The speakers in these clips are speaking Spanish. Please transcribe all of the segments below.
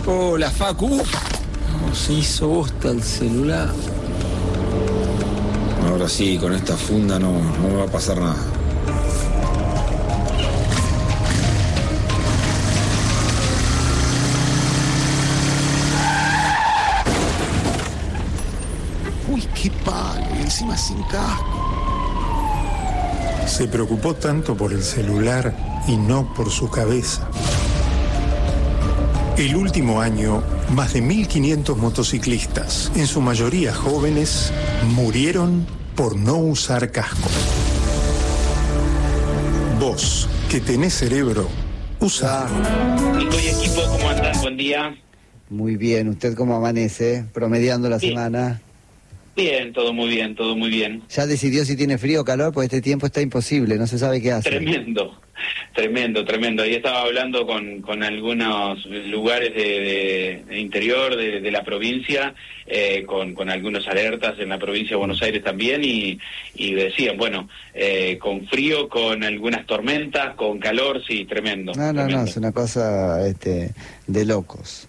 Hola, Facu. Se hizo bosta el celular. Ahora sí, con esta funda no me va a pasar nada. Uy, qué palo, y encima sin casco. Se preocupó tanto por el celular y no por su cabeza. El último año, más de 1.500 motociclistas, en su mayoría jóvenes, murieron por no usar casco. Vos, que tenés cerebro, usalo. Nico y equipo, ¿cómo andan? Buen día. Muy bien, ¿usted cómo amanece? Promediando la semana. Bien, todo muy bien, todo muy bien. ¿Ya decidió si tiene frío o calor? Porque este tiempo está imposible, no se sabe qué hacer. Tremendo. Ahí estaba hablando con algunos lugares de interior de la provincia, con algunas alertas en la provincia de Buenos Aires también, y decían, bueno, con frío, con algunas tormentas, con calor, sí, tremendo. No, es una cosa de locos.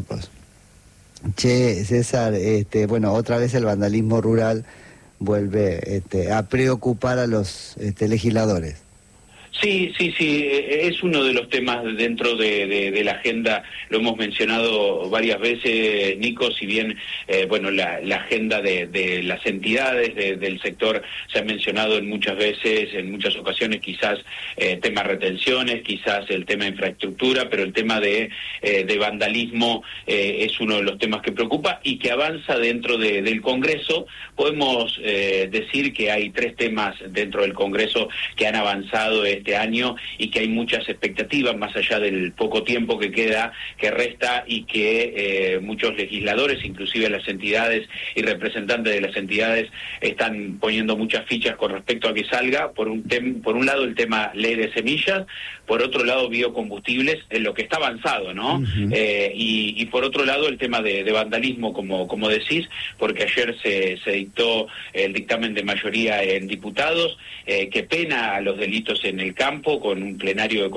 Che, César, bueno, otra vez el vandalismo rural vuelve a preocupar a los legisladores. Sí, es uno de los temas dentro de la agenda, lo hemos mencionado varias veces, Nico, si bien, la agenda de las entidades del sector se ha mencionado en muchas veces, en muchas ocasiones, quizás tema retenciones, quizás el tema de infraestructura, pero el tema de vandalismo es uno de los temas que preocupa y que avanza dentro del Congreso. Podemos decir que hay 3 temas dentro del Congreso que han avanzado este año y que hay muchas expectativas más allá del poco tiempo que resta y que muchos legisladores, inclusive las entidades y representantes de las entidades, están poniendo muchas fichas con respecto a que salga. Por un lado el tema ley de semillas, por otro lado biocombustibles, en lo que está avanzado, ¿no? Uh-huh. Y por otro lado el tema de vandalismo, como decís, porque ayer se dictó el dictamen de mayoría en diputados que pena a los delitos en el campo con un plenario de